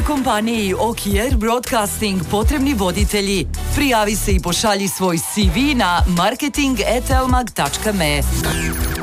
kompaniji Okier Broadcasting potrebni voditelji. Prijavi se i pošalji svoj CV na marketing@elmag.me.